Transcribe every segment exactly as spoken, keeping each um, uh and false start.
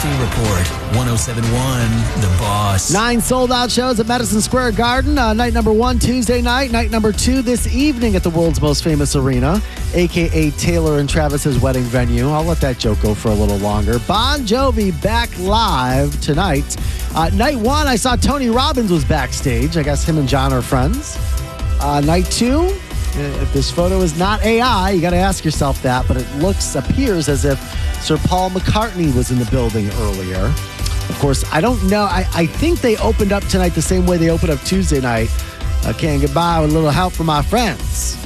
Racing Report. one oh seven point one The Boss. Nine sold-out shows at Madison Square Garden. Uh, night number one, Tuesday night. Night number two this evening at the world's most famous arena, a k a. Taylor and Travis's wedding venue. I'll let that joke go for a little longer. Bon Jovi back live tonight. Uh, night one, I saw Tony Robbins was backstage. I guess him and John are friends. Uh, night two, if this photo is not A I, you got to ask yourself that, but it looks, appears as if Sir Paul McCartney was in the building earlier. Of course, I don't know. I, I think they opened up tonight the same way they opened up Tuesday night. I can't get by with a little help from my friends.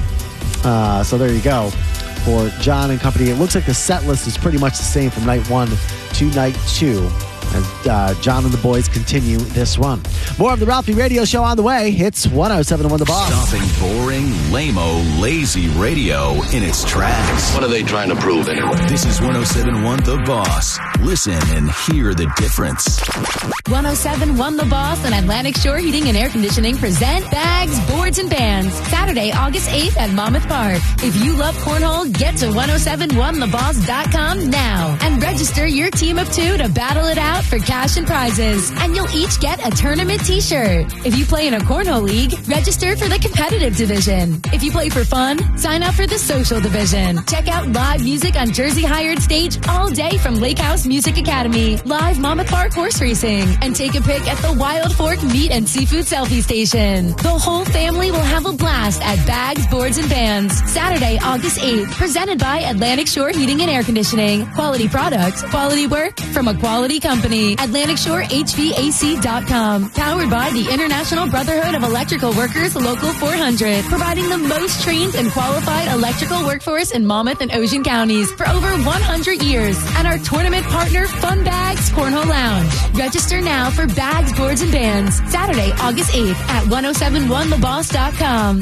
Uh, so there you go for John and company. It looks like the set list is pretty much the same from night one to night two. As uh, John and the boys continue this run. More of the Ralphie Radio Show on the way. It's one oh seven point one The Boss. Stopping boring, lame-o, lazy radio in its tracks. What are they trying to prove anyway? This is one oh seven point one The Boss. Listen and hear the difference. one oh seven point one The Boss and Atlantic Shore Heating and Air Conditioning present Bags, Boards, and Bands. Saturday, August eighth at Monmouth Park. If you love cornhole, get to one oh seven point one the boss dot com now and register your team of two to battle it out for cash and prizes. And you'll each get a tournament t-shirt. If you play in a cornhole league, register for the competitive division. If you play for fun, sign up for the social division. Check out live music on Jersey Hired Stage all day from Lake House Music Academy, live Monmouth Park horse racing, and take a pic at the Wild Fork Meat and Seafood Selfie Station. The whole family will have a blast at Bags, Boards, and Bands. Saturday, August eighth, presented by Atlantic Shore Heating and Air Conditioning. Quality products, quality work from a quality company. Atlantic Shore H V A C dot com. Powered by the International Brotherhood of Electrical Workers Local four hundred. Providing the most trained and qualified electrical workforce in Monmouth and Ocean counties for over one hundred years. And our tournament partner, Fun Bags Cornhole Lounge. Register now for Bags, Boards, and Bands. Saturday, August eighth at one oh seven point one the boss dot com.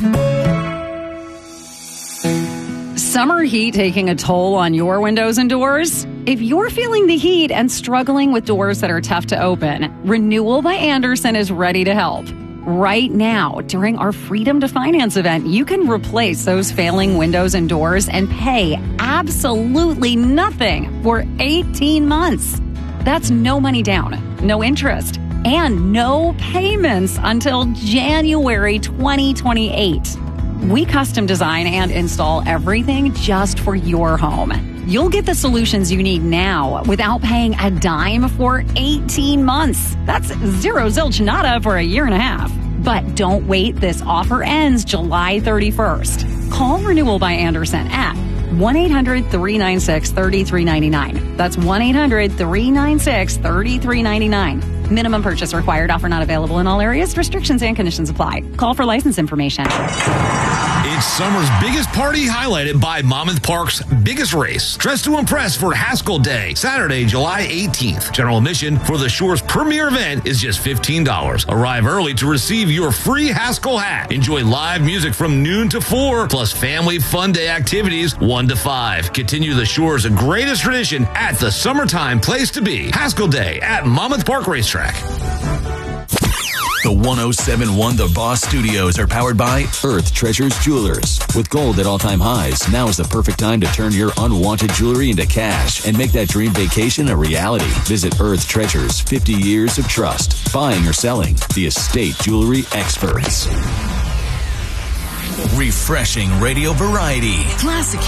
Summer heat taking a toll on your windows and doors? If you're feeling the heat and struggling with doors that are tough to open, Renewal by Andersen is ready to help. Right now, during our Freedom to Finance event, you can replace those failing windows and doors and pay absolutely nothing for eighteen months. That's no money down, no interest, and no payments until January twenty twenty-eight. We custom design and install everything just for your home. You'll get the solutions you need now without paying a dime for eighteen months. That's zero zilch nada for a year and a half. But don't wait. This offer ends July thirty-first. Call Renewal by Andersen at one eight hundred three nine six three three nine nine. That's one eight hundred three nine six three three nine nine. Minimum purchase required. Offer not available in all areas. Restrictions and conditions apply. Call for license information. It's summer's biggest party, highlighted by Monmouth Park's biggest race. Dress to impress for Haskell Day, Saturday, July eighteenth. General admission for the Shore's premier event is just fifteen dollars. Arrive early to receive your free Haskell hat. Enjoy live music from noon to four, plus family fun day activities one to five. Continue the Shore's greatest tradition at the summertime place to be. Haskell Day at Monmouth Park Racetrack. The one oh seven point one The Boss Studios are powered by Earth Treasures Jewelers. With gold at all-time highs, now is the perfect time to turn your unwanted jewelry into cash and make that dream vacation a reality. Visit Earth Treasures, fifty years of trust. Buying or selling, the estate jewelry experts. Refreshing radio variety. Classic